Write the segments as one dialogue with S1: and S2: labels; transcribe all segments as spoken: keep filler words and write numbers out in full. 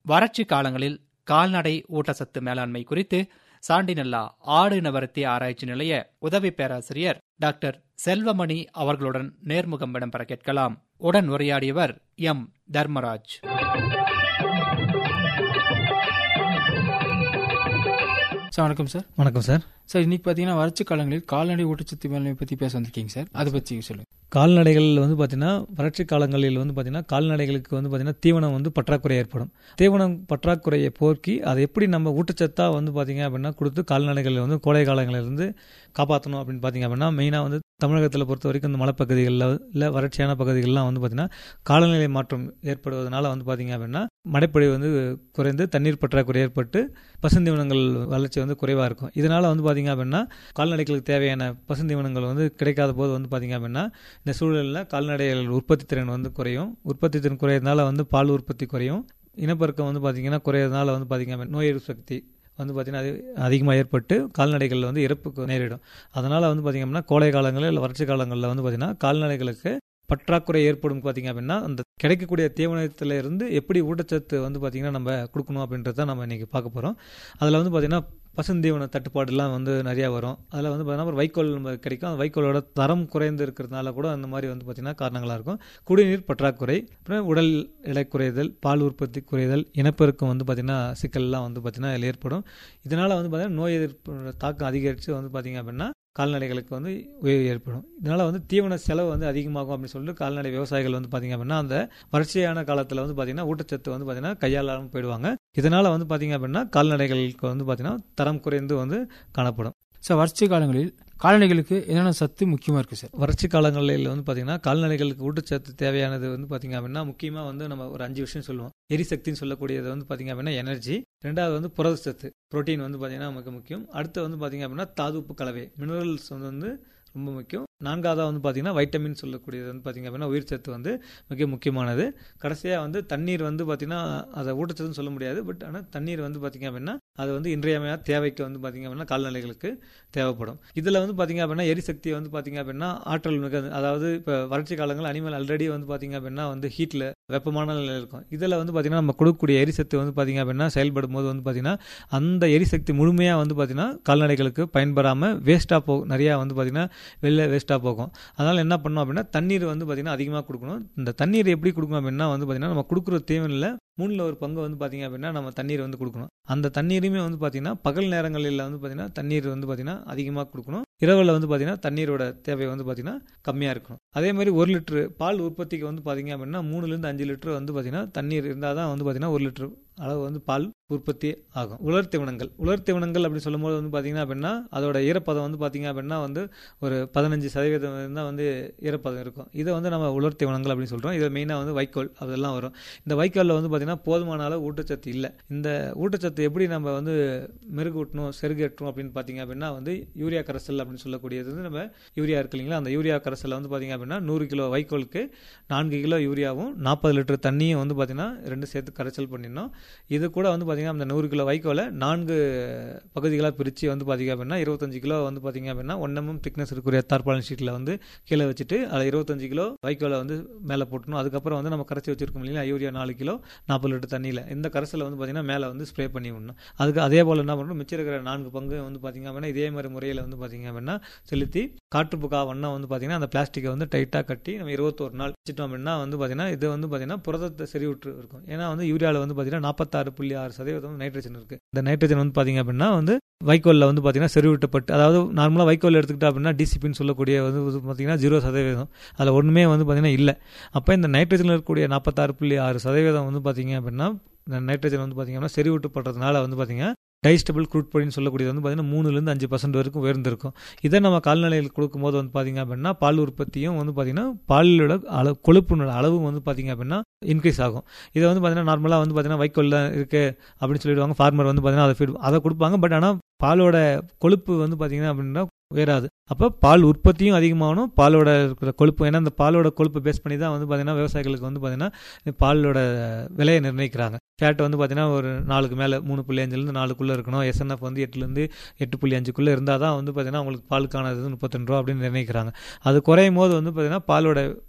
S1: வறட்சி காலங்களில் கால்நடை ஊட்டச்சத்து மேலாண்மை குறித்து சாண்டிநல்லா ஆடு இனவருத்தி ஆராய்ச்சி நிலைய உதவி பேராசிரியர் டாக்டர் செல்வமணி அவர்களுடன் நேர்முகம் இடம்பெற கேட்கலாம். உடன் உரையாடியவர் எம் தர்மராஜ்.
S2: சார் வணக்கம் சார்.
S3: வணக்கம் சார்.
S2: சார் இன்னைக்கு பார்த்தீங்கன்னா வறட்சி காலங்களில் கால்நடை ஊட்டச்சத்து மேலாண்மை பற்றி பேச வந்திருக்கீங்க சார், அதை பற்றி சொல்லுங்கள்.
S3: கால்நடைகள் வந்து பார்த்தீங்கன்னா வறட்சி காலங்களில் வந்து பார்த்தீங்கன்னா கால்நடைகளுக்கு வந்து பார்த்தீங்கன்னா தீவனம் வந்து பற்றாக்குறை ஏற்படும். தீவனம் பற்றாக்குறையை போக்கி அதை எப்படி நம்ம ஊட்டச்சத்தாக வந்து பார்த்தீங்க அப்படின்னா கொடுத்து கால்நடைகளை வந்து கோடை காலங்களிலிருந்து காப்பாற்றணும் அப்படின்னு பார்த்தீங்க அப்படின்னா மெயினாக வந்து தமிழகத்தில் பொறுத்த வரைக்கும் இந்த மலைப்பகுதிகளில் இல்லை வறட்சியான பகுதிகளெலாம் வந்து பார்த்தீங்கன்னா காலநிலை மாற்றம் ஏற்படுவதனால வந்து பார்த்தீங்க அப்படின்னா மழைப்பொழிவு வந்து குறைந்து தண்ணீர் பற்றாக்குறை ஏற்பட்டு பசுந்தீவனங்கள் வளர்ச்சி வந்து குறைவாக இருக்கும். இதனால் வந்து பார்த்தீங்க அப்படின்னா கால்நடைகளுக்கு தேவையான பசுந்தீவனங்கள் வந்து கிடைக்காத போது வந்து பார்த்தீங்க அப்படின்னா இந்த சூழலில் கால்நடைகள் உற்பத்தி திறன் வந்து குறையும். உற்பத்தி திறன் குறையிறதுனால வந்து பால் உற்பத்தி குறையும். இனப்பெருக்கம் வந்து பார்த்தீங்கன்னா குறையிறதுனால வந்து பார்த்தீங்கன்னா நோய் எதிர்ப்பு சக்தி வந்து பார்த்தீங்கன்னா அது அதிகமாக ஏற்பட்டு கால்நடைகளில் வந்து இறப்புக்கு நேரிடும். அதனால் வந்து பார்த்தீங்கன்னா கோடை காலங்களில் இல்லை வறட்சி காலங்களில் வந்து பார்த்தீங்கன்னா கால்நடைகளுக்கு பற்றாக்குறை ஏற்படும். பார்த்தீங்க அப்படின்னா அந்த கிடைக்கக்கூடிய தீவனத்தில் இருந்து எப்படி ஊட்டச்சத்து வந்து பார்த்தீங்கன்னா நம்ம கொடுக்கணும் அப்படின்றத நம்ம இன்றைக்கி பார்க்க போகிறோம். அதில் வந்து பார்த்தீங்கன்னா பசுந்தீவன தட்டுப்பாடுலாம் வந்து நிறையா வரும். அதில் வந்து பார்த்தீங்கன்னா ஒரு வைக்கோல் நம்ம கிடைக்கும். அந்த வைக்கோலோட தரம் குறைந்து இருக்கிறதுனால கூட அந்த மாதிரி வந்து பார்த்தீங்கன்னா காரணங்களாக இருக்கும். குடிநீர் பற்றாக்குறை, அப்புறம் உடல் எடை குறைதல், பால் உற்பத்தி குறைதல், இனப்பெருக்கம் வந்து பார்த்தீங்கன்னா சிக்கல்லாம் வந்து பார்த்தீங்கன்னா இதில் ஏற்படும். இதனால் வந்து பார்த்தீங்கன்னா நோய் எதிர்ப்பு தாக்கம் அதிகரித்து வந்து பார்த்தீங்க அப்படின்னா கால்நடைகளுக்கு வந்து உயர்வு ஏற்படும். இதனால் வந்து தீவன செலவு வந்து அதிகமாகும் அப்படின்னு சொல்லிட்டு கால்நடை விவசாயிகள் வந்து பார்த்தீங்க அப்படின்னா அந்த வறட்சியான காலத்தில் வந்து பார்த்தீங்கன்னா ஊட்டச்சத்து வந்து பார்த்தீங்கன்னா கையாளாமல் போயிடுவாங்க. இதனால் வந்து பார்த்தீங்க அப்படின்னா கால்நடைகளுக்கு வந்து பார்த்தீங்கன்னா தரம் குறைந்து வந்து காணப்படும்.
S2: சார் வறட்சி காலங்களில் கால்நடைகளுக்கு என்னென்ன சத்து முக்கியமாக இருக்குது சார்?
S3: வறட்சி காலங்களில் வந்து பார்த்தீங்கன்னா கால்நடைகளுக்கு ஊட்டச்சத்து தேவையானது வந்து பார்த்தீங்க அப்படின்னா முக்கியமாக வந்து நம்ம ஒரு அஞ்சு விஷயம் சொல்லுவோம். எரிசக்தின்னு சொல்லக்கூடியது வந்து பார்த்தீங்க அப்படின்னா எனர்ஜி. ரெண்டாவது வந்து புரதச்சத்து, புரோட்டீன் வந்து பார்த்தீங்கன்னா நமக்கு முக்கியம். அடுத்து வந்து பார்த்தீங்க அப்படின்னா தாதுப்பு கலவை, மினரல்ஸ் வந்து வந்து ரொம்ப முக்கியம். நான்காவதாக வந்து பார்த்தீங்கன்னா வைட்டமின் சொல்லக்கூடியது வந்து பார்த்தீங்க அப்படின்னா உயிர் சத்து வந்து மிக முக்கியமானது. கடைசியாக வந்து தண்ணீர் வந்து பார்த்தீங்கன்னா அதை ஊட்டச்சத்துன்னு சொல்ல முடியாது, பட் ஆனால் தண்ணீர் வந்து பார்த்தீங்க அப்படின்னா அது வந்து இன்றியமையாத தேவைக்கு வந்து பார்த்தீங்க அப்படின்னா கால்நடைகளுக்கு தேவைப்படும். இதில் வந்து பார்த்தீங்க அப்படின்னா எரிசக்தி வந்து பார்த்தீங்க அப்படின்னா ஆற்றல் மிக, அதாவது இப்போ வறட்சி காலங்கள் அனிமல் ஆல்ரெடி வந்து பார்த்தீங்க அப்படின்னா வந்து ஹீட்டில் வெப்பமான நிலையில் இருக்கும். இதில் வந்து பார்த்தீங்கன்னா நம்ம கொடுக்கக்கூடிய எரிசக்தி வந்து பார்த்தீங்க அப்படின்னா செயல்படும் போது வந்து பார்த்தீங்கன்னா அந்த எரிசக்தி முழுமையாக வந்து பார்த்தீங்கன்னா கால்நடைகளுக்கு பயன்படாமல் வேஸ்ட்டாக போகும். நிறையா வந்து பார்த்தீங்கன்னா வெளில வேஸ்ட்டாக போகும். அதனால் என்ன பண்ணணும் அப்படின்னா தண்ணீர் வந்து பார்த்தீங்கன்னா அதிகமாக கொடுக்கணும். இந்த தண்ணீர் எப்படி கொடுக்கணும் அப்படின்னா வந்து பார்த்தீங்கன்னா நம்ம கொடுக்குற தேவையில்லை மூணில் ஒரு பங்கு வந்து பார்த்தீங்க அப்படின்னா நம்ம தண்ணீர் வந்து கொடுக்கணும். அந்த தண்ணீருமே வந்து பார்த்தீங்கன்னா பகல் நேரங்களில் வந்து பார்த்தீங்கன்னா தண்ணீர் வந்து பார்த்தீங்கன்னா அதிகமாக கொடுக்கணும். இரவில் வந்து பார்த்தீங்கன்னா தண்ணீரோட தேவை வந்து பார்த்தீங்கன்னா கம்மியாக இருக்கணும். அதே மாதிரி ஒரு லிட்டரு பால் உற்பத்திக்கு வந்து பார்த்தீங்க அப்படின்னா மூணுலேருந்து அஞ்சு லிட்டர் வந்து பார்த்தீங்கன்னா தண்ணீர் இருந்தால் தான் வந்து பார்த்தீங்கன்னா ஒரு லிட்டர் அளவு வந்து பால் உற்பத்தி ஆகும். உலர் தீவனங்கள் உலர் தீவனங்கள் அப்படின்னு சொல்லும்போது வந்து பார்த்தீங்கன்னா அப்படின்னா அதோட ஈரப்பதம் வந்து பார்த்தீங்க அப்படின்னா வந்து ஒரு பதினஞ்சு சதவீதம் தான் வந்து ஈரப்பதம் இருக்கும். இதை வந்து நம்ம உலர் தீவனங்கள் அப்படின்னு சொல்கிறோம். இதில் மெயினாக வந்து வைக்கோல் அதெல்லாம் வரும். இந்த வைக்கோலில் வந்து பார்த்தீங்கன்னா போதுமான அளவு ஊட்டச்சத்து இல்லை. இந்த ஊட்டச்சத்து எப்படி நம்ம வந்து மெருகூட்டணும் செருகேற்றணும் அப்படின்னு பார்த்தீங்க அப்படின்னா வந்து யூரியா கரைசல் அப்படின்னு சொல்லக்கூடியது வந்து நம்ம யூரியா இருக்கு இல்லைங்களா, அந்த யூரியா கரைசலில் வந்து பார்த்தீங்க அப்படின்னா நூறு கிலோ வைக்கோலுக்கு நான்கு கிலோ யூரியாவும் நாற்பது லிட்டர் தண்ணியும் வந்து பார்த்தீங்கன்னா ரெண்டு சேர்த்து கரைசல் பண்ணிடணும். இது கூட வந்து பார்த்தீங்கன்னா அந்த நூறு கிலோ வைக்கோலை நான்கு பகுதிகளாக பிரித்து வந்து பார்த்தீங்க அப்படின்னா இருபத்தஞ்சு கிலோ வந்து பார்த்தீங்க அப்படின்னா ஒன் எம்எம் திக்னஸ் இருக்கிற தார்பாலின் ஷீட்டில் வந்து கீழே வச்சுட்டு அதில் இருபத்தஞ்சு கிலோ வைக்கோலை வந்து மேலே போட்டணும். அதுக்கப்புறம் வந்து நம்ம கரைச்சி வச்சிருக்கோம் இல்லைங்களா யூரியா நாலு கிலோ நாற்பது லிட்டர் தண்ணியில் இந்த கரைசலை வந்து பார்த்தீங்கன்னா மேலே வந்து ஸ்ப்ரே பண்ணி விடணும். அதுக்கு அதே போல் என்ன பண்ணணும், மிச்சம் இருக்கிற நான்கு பங்கு வந்து பார்த்தீங்க அப்படின்னா இதே மாதிரி முறையில் வந்து பார்த்தீங்க அப்படின்னா செலுத்தி காற்றுப்புக்கா வண்ணம் வந்து பார்த்தீங்கன்னா அந்த பிளாஸ்டிக்கை வந்து டைட்டாக கட்டி நம்ம இருபத்தொரு நாள் வச்சுட்டோம் அப்படின்னா வந்து பார்த்தீங்கன்னா இது வந்து பார்த்தீங்கன்னா புரதத்தை செறிவுற்று இருக்கும். ஏன்னா வந்து யூரியாவில் வந்து பார்த்தீங்கன்னா நாற்பத்தாறு புள்ளி ஆறு சதவீதம் நைட்ரஜன் இருக்குது. இந்த நைட்ரஜன் வந்து பார்த்தீங்க அப்படின்னா வந்து வைக்கோலில் வந்து பார்த்தீங்கன்னா செறிவூட்டப்பட்டு, அதாவது நார்மலாக வைக்கோல் எடுத்துக்கிட்டா அப்படின்னா டிசிபின்னு சொல்லக்கூடிய வந்து பார்த்தீங்கன்னா ஜீரோ சதவீதம் அதில் ஒன்றுமே வந்து பார்த்தீங்கன்னா இல்லை. அப்போ இந்த நைட்ரஜனில் இருக்கக்கூடிய நாற்பத்தாறு புள்ளி ஆறு சதவீதம் வந்து பார்த்தீங்க அப்படின்னா நைட்ரஜன் வந்து பார்த்தீங்கன்னா செறிவூட்டப்படுறதுனால வந்து பார்த்தீங்கன்னா டைஜஸ்டபிள் க்ரூட் ப்ரோட்டீன் சொல்லக்கூடியது வந்து பார்த்தீங்கன்னா மூணுலேருந்து அஞ்சு பர்சன்ட் வரைக்கும் உயர்ந்திருக்கும். இதை நம்ம கால்நடைகள் கொடுக்கும்போது வந்து பார்த்தீங்க அப்படின்னா பால் உற்பத்தியும் வந்து பார்த்தீங்கன்னா பாலோட அளவு கொழுப்புனோட அளவும் வந்து பார்த்தீங்க அப்படின்னா இன்க்ரீஸ் ஆகும். இதை வந்து பார்த்தீங்கன்னா நார்மலாக வந்து பார்த்தீங்கன்னா வைக்கோல்ல இருக்கு அப்படின்னு சொல்லிடுவாங்க. ஃபார்மர் வந்து பார்த்தீங்கன்னா அதை ஃபீட் அதை கொடுப்பாங்க. பட் ஆனால் பாலோட கொழுப்பு வந்து பார்த்தீங்கன்னா அப்படின்னா உயராது. அப்போ பால் உற்பத்தியும் அதிகமாகணும், பாலோட இருக்கிற கொழுப்பு, ஏன்னா இந்த பாலோட கொழுப்பு பேஸ் பண்ணி தான் வந்து பார்த்தீங்கன்னா விவசாயிகளுக்கு வந்து பார்த்தீங்கன்னா பாலோட விலையை நிர்ணயிக்கிறாங்க. ஃபேட் வந்து பார்த்தீங்கன்னா ஒரு நாலுக்கு மேலே மூணு புள்ளி அஞ்சுலேருந்து நாலுக்குள்ளே இருக்கணும். எஸ்என்எஃப் வந்து எட்டுலேருந்து எட்டு புள்ளி அஞ்சுக்குள்ளே இருந்தால் தான் வந்து பார்த்தீங்கன்னா அவங்களுக்கு பாலுக்கானது முப்பத்தி ரெண்டு ரூபா அப்படின்னு நிர்ணயிக்கிறாங்க. அது குறையும் போது வந்து பார்த்தீங்கன்னா பாலோட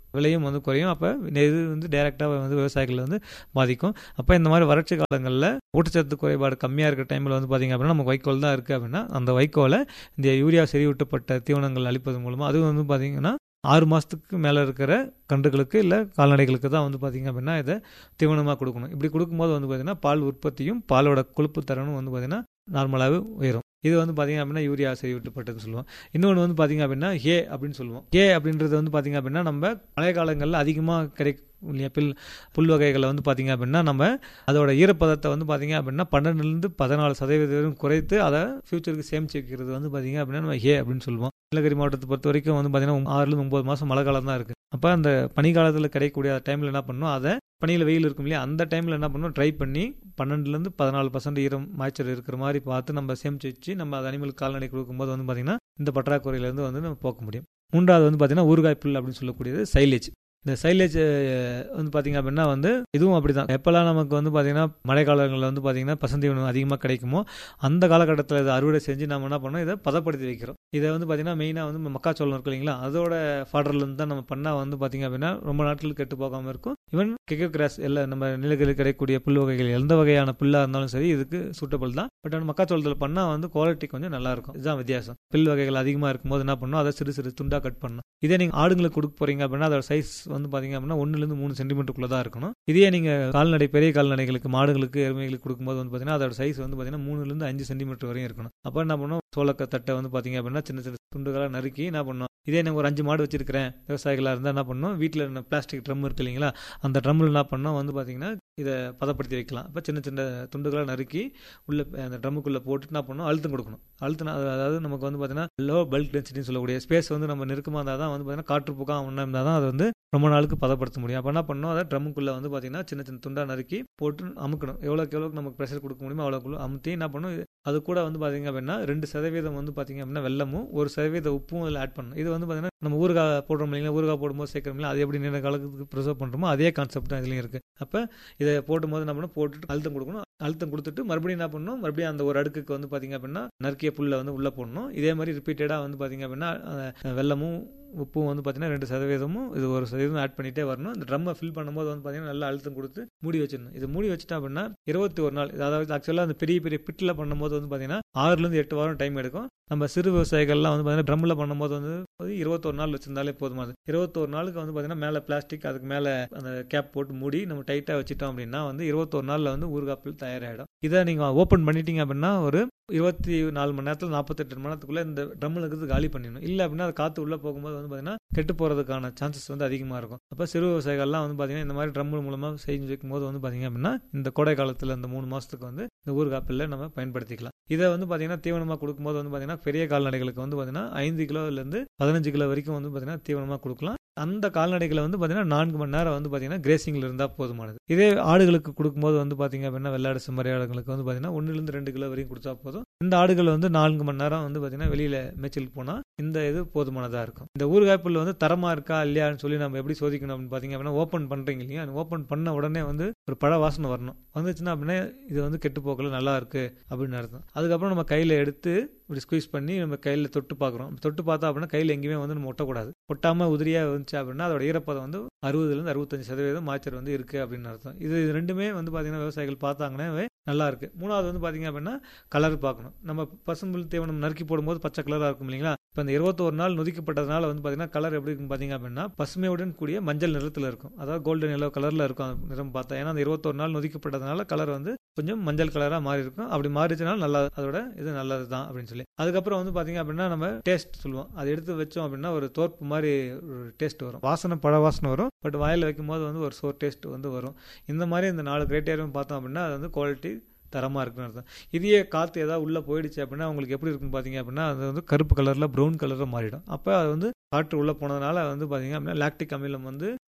S3: விலையும் வந்து குறையும். அப்போ இது வந்து டைரெக்டாக வந்து விவசாயிகள் வந்து பாதிக்கும். அப்போ இந்த மாதிரி வறட்சி காலங்களில் ஊட்டச்சத்து குறைபாடு கம்மியாக இருக்கிற டைமில் வந்து பார்த்திங்க அப்படின்னா நமக்கு வைக்கோல் தான் இருக்குது அப்படின்னா அந்த வைக்கோலை இந்த யூரியா செறிவூட்டப்பட்ட தீவனங்கள் அளிப்பது மூலமாக அது வந்து பார்த்திங்கன்னா ஆறு மாதத்துக்கு மேலே இருக்கிற கன்றுகளுக்கு இல்லை கால்நடைகளுக்கு தான் வந்து பார்த்திங்க அப்படின்னா இதை தீவனமாக கொடுக்கணும். இப்படி கொடுக்கும்போது வந்து பார்த்திங்கன்னா பால் உற்பத்தியும் பாலோட கொழுப்பு தரனும் வந்து பார்த்திங்கன்னா நார்மலாகவே உயரும். இது வந்து பார்த்திங்க அப்படின்னா யூரியா செறிவூட்டப்பட்டது சொல்லுவோம். இன்னொன்று வந்து பார்த்திங்க அப்படின்னா ஹே அப்படின்னு சொல்லுவோம். ஹே அப்படின்றது வந்து பார்த்திங்க அப்படின்னா நம்ம மழை காலங்களில் அதிகமாக கிடைக்கும் புல் புல் வகைகளை வந்து பார்த்திங்க அப்படின்னா நம்ம அதோட ஈரப்பதத்தை வந்து பார்த்திங்க அப்படின்னா பன்னெண்டுலேருந்து பதினாலு சதவீதம் குறைத்து அதை ஃபியூச்சருக்கு சேமிச்சு வைக்கிறது வந்து பார்த்திங்க அப்படின்னா நம்ம ஹே அப்படின்னு சொல்லுவோம். நீலகிரி மாவட்டத்தை பொறுத்த வரைக்கும் வந்து பார்த்திங்கன்னா ஆறுலேருந்து ஒம்பது மாதம் மழை காலம் தான் இருக்குது. அப்போ அந்த பனிக்காலத்தில் கிடைக்கக்கூடிய டைமில் என்ன பண்ணணும், அதை பனியில் வெயில் இருக்கும் இல்லையா, அந்த டைமில் என்ன பண்ணணும், ட்ரை பண்ணி பன்னெண்டுலேருந்து பதினாலு பர்சன்ட் ஈரம் மாய்ச்சல் இருக்கிற மாதிரி பார்த்து நம்ம சேமிச்சு வச்சு நம்ம அது அனிமல் கால்நடை கொடுக்கும்போது வந்து பார்த்திங்கன்னா இந்த பற்றாக்குறையிலேருந்து வந்து நம்ம போக்க முடியும். மூன்றாவது வந்து பார்த்திங்கன்னா ஊறுகாய் புல் அப்படின்னு சொல்லக்கூடியது சைலேஜ். இந்த சைலேஜ் வந்து பார்த்திங்க அப்படின்னா வந்து இதுவும் அப்படி தான். எப்போல்லாம் நமக்கு வந்து பார்த்திங்கன்னா மழை காலங்களில் வந்து பார்த்திங்கன்னா பசந்தீவனம் அதிகமாக கிடைக்குமோ அந்த காலகட்டத்தில் இதை அறுவடை செஞ்சு நம்ம என்ன பண்ணோம், இதை பதப்படுத்தி வைக்கிறோம். இதை வந்து பார்த்திங்கன்னா மெயினாக வந்து மக்காச்சோளம் இருக்கு இல்லைங்களா, அதோட ஃபாடர்லேருந்து தான் நம்ம பண்ணால் வந்து பார்த்திங்க அப்படின்னா ரொம்ப நாட்கள் கெட்டு போகாமல் இருக்கும். ஈவன் கிக்கர் கிராஸ் எல்லாம் நம்ம நிலங்களில் கிடைக்கக்கூடிய புல் வகைகள் எந்த வகையான புல்லாக இருந்தாலும் சரி இதுக்கு சூட்டபிள் தான். பட் அந்த மக்காச்சோளத்தில் பண்ணால் வந்து குவாலிட்டி கொஞ்சம் நல்லாயிருக்கும். இதுதான் வித்தியாசம். புல் வகைகள் அதிகமாக இருக்கும்போது என்ன பண்ணணும், அதை சிறு சிறு துண்டாக கட் பண்ணணும். இதே நீங்கள் ஆடுங்களுக்கு கொடுக்க போகிறீங்க அப்படின்னா அதோட சைஸ் வந்து பார்த்தீங்க அப்படின்னா ஒன்றுலேருந்து மூணு சென்டிமீட்டருக்குள்ள தான் இருக்கணும். இதே நீங்கள் கால்நடை பெரிய கால்நடைகளுக்கு மாடுகளுக்கு எருமைகளுக்கு கொடுக்கும்போது வந்து பார்த்தீங்கன்னா அதோட சைஸ் வந்து பார்த்தீங்கன்னா மூணுலேருந்து அஞ்சு சென்டிமீட்டர் வரையும் இருக்கணும். அப்போ என்ன பண்ணணும், சோளக்க தட்டை வந்து பார்த்தீங்க அப்படின்னா சின்ன சின்ன துண்டுகளாக நறுக்கி என்ன பண்ணணும், இதே நான் ஒரு அஞ்சு மாடு வச்சிருக்கிறேன் விவசாயிகளாக இருந்தால் என்ன பண்ணணும், வீட்டில் பிளாஸ்டிக் ட்ரம் இருக்கு இல்லைங்களா, அந்த ட்ரம்மில் என்ன பண்ணோம் வந்து பார்த்தீங்கன்னா இதை பதப்படுத்தி வைக்கலாம். இப்போ சின்ன சின்ன துண்டுகளாக நறுக்கி உள்ள அந்த ட்ரம்முக்குள்ளே போட்டு என்ன பண்ணணும், அழுத்தம் கொடுக்கணும். அழுத்தினா அதாவது நமக்கு வந்து பார்த்தீங்கன்னா லோ பல்க் டென்சிட்டின்னு சொல்லக்கூடிய ஸ்பேஸ் வந்து நம்ம நெருக்கமாக இருந்தால் தான் வந்து பார்த்தீங்கன்னா காற்று போக்காக ஒன்றா இருந்தால் தான் அது வந்து ரொம்ப நாளுக்கு பதப்படுத்த முடியும். அப்போ என்ன பண்ணணும், அதை ட்ரம்முக்குள்ளே வந்து பார்த்தீங்கன்னா சின்ன சின்ன துண்டாக நறுக்கி போட்டு அமுக்கணும். எவ்வளோக்கு எவ்வளோக்கு நமக்கு ப்ரெஷர் கொடுக்க முடியுமோ அவ்வளோக்குள்ள அமுத்தி என்ன பண்ணணும், அது கூட வந்து பார்த்தீங்க அப்படின்னா ரெண்டு சதவீதம் வந்து பார்த்தீங்க அப்படின்னா வெல்லமும் ஒரு சதவீத உப்பும் அதில் ஆட் பண்ணணும். இது வந்து பார்த்தீங்கன்னா நம்ம ஊறுகாய் போடுறோம் இல்லைங்களா, ஊறுகாய் போடும்போது சேர்க்குறோம் இல்லையா, அது எப்படி நீண்ட காலத்துக்கு ப்ரிசர்வ் பண்ணுறோமோ அதே கான்செப்ட் தான் இதுலையும் இருக்குது. அப்போ இதை போடும்போது என்ன பண்ணணும், போட்டுட்டு அழுத்தம் கொடுக்கணும். அழுத்தம் கொடுத்துட்டு மறுபடியும் என்ன பண்ணணும், மறுபடியும் அந்த ஒரு அடுக்குக்கு வந்து பார்த்தீங்க அப்படின்னா நறுக்கிய புல்லை வந்து உள்ளே போடணும். இதே மாதிரி ரிப்பீட்டடாக வந்து பார்த்தீங்க அப்படின்னா வெல்லமும் உப்பும் வந்து பார்த்தீங்கன்னா ரெண்டு சதவீதமும் இது ஒரு சதவீதம் ஆட் பண்ணிகிட்டே வரணும். இந்த ட்ரம்மை ஃபில் பண்ணும்போது வந்து பார்த்தீங்கன்னா நல்லா அழுத்தம் கொடுத்து மூடி வச்சிடணும். இது மூடி வச்சுட்டா அப்படின்னா இருபத்தி ஒரு நாள், அதாவது ஆக்சுவலாக அந்த பெரிய பெரிய பிட்டில் பண்ணும்போது வந்து பார்த்தீங்கன்னா ஆறுலேருந்து எட்டு வாரம் டைம் எடுக்கும். நம்ம சிறு விவசாயிகள்லாம் வந்து பார்த்தீங்கன்னா ட்ரம்மில் பண்ணும்போது வந்து இருபத்தொரு நாள் வச்சிருந்தாலே போதுமாது. இருபத்தொரு நாளுக்கு வந்து பார்த்தீங்கன்னா மேலே பிளாஸ்டிக் அதுக்கு மேலே அந்த கேப் போட்டு மூடி நம்ம டைட்டாக வச்சுட்டோம் அப்படின்னா வந்து இருபத்தொரு நாளில் வந்து ஊறுகாய் தயாராகிடும். இதை நீங்கள் ஓப்பன் பண்ணிட்டீங்க அப்படின்னா ஒரு இருபத்தி நாலு மணி நேரத்தில் நாற்பத்தெட்டு மணி நேரத்துக்குள்ளே இந்த ட்ரம்மில் இருக்கிறது காலி பண்ணிடணும். இல்லை அப்படின்னா அது காற்று உள்ளே போகும்போது வந்து பார்த்தீங்கன்னா கெட்டு போகிறதுக்கான சான்சஸ் வந்து அதிகமாக இருக்கும். அப்போ சிறு விவசாயிகள்லாம் வந்து பார்த்தீங்கன்னா இந்த மாதிரி ட்ரம்மு மூலமாக செஞ்சு வைக்கும் போது வந்து பார்த்தீங்க அப்படின்னா இந்த கோடை காலத்தில் இந்த மூணு மாதத்துக்கு வந்து இந்த ஊறுகாப்பில் நம்ம பயன்படுத்திக்கலாம். இதை வந்து பார்த்தீங்கன்னா தீவனமாக கொடுக்கும்போது வந்து பார்த்தீங்கன்னா பெரிய கால்நடைகளுக்கு வந்து பார்த்தீங்கன்னா ஐந்து கிலோலேருந்து பதினஞ்சு கிலோ வரைக்கும் வந்து பார்த்தீங்கன்னா தீவனமாக கொடுக்கலாம். அந்த கால்நடைகளை வந்து பார்த்தீங்கன்னா நான்கு மணி நேரம் வந்து பார்த்தீங்கன்னா கிரேசிங்கில் இருந்தால் போதுமானது. இதே ஆடுகளுக்கு கொடுக்கும்போது வந்து பார்த்தீங்க அப்படின்னா வெள்ளாடு செம்மறி ஆடுகளுக்கு வந்து பார்த்தீங்கன்னா ஒன்றுலேருந்து ரெண்டு கிலோ வரைக்கும் கொடுத்தா போதும். இந்த ஆடுகள் வந்து நான்கு மணி நேரம் வந்து பார்த்தீங்கன்னா வெளியில் மேய்ச்சலுக்கு போனால் இந்த இது போதுமானதாக இருக்கும். இந்த ஊறுகாய் புல் வந்து தரமாக இருக்கா இல்லையான்னு சொல்லி நம்ம எப்படி சோதிக்கணும் அப்படின்னு பார்த்தீங்க அப்படின்னா ஓப்பன் பண்ணுறீங்க இல்லையா, ஓப்பன் பண்ண உடனே வந்து ஒரு பழ வாசனை வரணும். வந்துச்சுன்னா அப்படின்னா இது வந்து கெட்டு போக்கல நல்லா இருக்கு அப்படின்னு அர்த்தம். அதுக்கப்புறம் நம்ம கையில் எடுத்து இப்படி ஸ்குவீஸ் பண்ணி நம்ம கையில் தொட்டு பார்க்குறோம். தொட்டு பார்த்தா அப்படின்னா கையில் எங்கேயுமே வந்து நம்ம ஒட்டக்கூடாது. ஒட்டாமல் உதிரியாக வந்துச்சு அப்படின்னா அதோட ஈரப்பதம் வந்து அறுபதுலேருந்து அறுபத்தஞ்சு சதவீதம் மாய்ச்சல் வந்து இருக்குது அப்படின்னு அர்த்தம். இது ரெண்டுமே வந்து பார்த்தீங்கன்னா விவசாயிகள் பார்த்தாங்கன்னா நல்லா இருக்கு. மூணாவது வந்து பார்த்தீங்க அப்படின்னா கலர் பார்க்கணும். நம்ம பசும்புல் தீவனம் நறுக்கி போடும்போது பச்சை கலராக இருக்கும் இல்லைங்களா, இப்போ இந்த இருபத்தோரு நாள் நொதிக்கப்பட்டதுனால வந்து பார்த்தீங்கன்னா கலர் எப்படி இருக்கும் பார்த்தீங்க அப்படின்னா பசுமையுடன் கூடிய மஞ்சள் நிறத்தில் இருக்கும். அதாவது கோல்டன் எல்லோ கலரில் இருக்கும் அந்த நிறம் பார்த்தா. ஏன்னா அந்த இருபத்தோரு நாள் நொதிக்கப்பட்டதுனால கலர் வந்து கொஞ்சம் மஞ்சள் கலராக மாறி இருக்கும். அப்படி மாறிச்சுனால நல்லா அதோட இது நல்லது தான் அப்படின்னு சொல்லி. அதுக்கப்புறம் வந்து பார்த்தீங்க அப்படின்னா நம்ம டேஸ்ட் சொல்லுவோம். அதை எடுத்து வச்சோம் அப்படின்னா ஒரு தோற்பு மாதிரி ஒரு டேஸ்ட் வரும். வாசனை பழ வாசனை வரும். பட் வாயில் வைக்கும் போது வந்து ஒரு சோர் டேஸ்ட் வந்து வரும். இந்த மாதிரி இந்த நாலு கிரைட்டேரியம் பார்த்தோம் அப்படின்னா அது வந்து குவாலிட்டி தரமாக இருக்குன்னு அர்த்தம். இதையே காற்று ஏதாவது உள்ளே போயிடுச்சு அப்படின்னா உங்களுக்கு எப்படி இருக்குன்னு பார்த்தீங்க அப்படின்னா அது வந்து கருப்பு கலரில் ப்ரௌன் கலரில் மாறிடும். அப்போ அது வந்து காற்று உள்ளே போனதுனால வந்து பார்த்தீங்க அப்படின்னா லாக்டிக் அமிலம் வந்து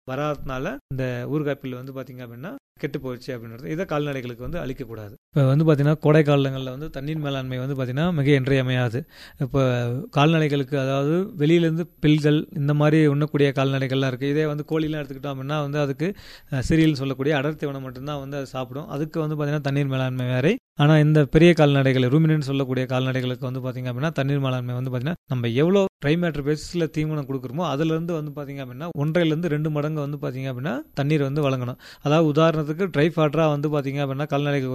S3: வராதனால இந்த ஊறுகாய்ப்பில் வந்து பார்த்தீங்க அப்படின்னா கெட்டு போயிடுச்சு அப்படின்றது இதை கால்நடைகளுக்கு வந்து அழிக்கக்கூடாது. இப்போ வந்து பார்த்தீங்கன்னா கோடை காலங்களில் வந்து தண்ணீர் மேலாண்மை வந்து பார்த்தீங்கன்னா மிக இன்றியமையாது. இப்போ கால்நடைகளுக்கு அதாவது வெளியிலேருந்து பில்கள் இந்த மாதிரி உண்ணக்கூடிய கால்நடைகள்லாம் இருக்குது. இதே வந்து கோழிலாம் எடுத்துக்கிட்டோம் அப்படின்னா வந்து அதுக்கு சிறியல் சொல்லக்கூடிய அடர் தீவனம் மட்டும்தான் வந்து அது சாப்பிடும். அதுக்கு வந்து பார்த்தீங்கன்னா தண்ணீர் மேலாண்மை வேறு. ஆனால் இந்த பெரிய கால்நடைகள் ரூமினன்ட் சொல்லக்கூடிய கால்நடைகளுக்கு வந்து பார்த்தீங்க அப்படின்னா தண்ணீர் மேலாண்மை வந்து பார்த்தீங்கன்னா நம்ம எவ்வளோ ட்ரைமேட்டர் பேசிஸில் தீவனம் கொடுக்குறோமோ அதுலேருந்து வந்து பார்த்தீங்க அப்படின்னா ஒன்றையிலேருந்து ரெண்டு மடங்கு வந்து பார்த்தீங்க அப்படின்னா தண்ணீர் வந்து வழங்கணும். அதாவது உதாரணத்துக்கு ட்ரை ஃபாட்டராக வந்து பார்த்தீங்க அப்படின்னா கால்நடைகள்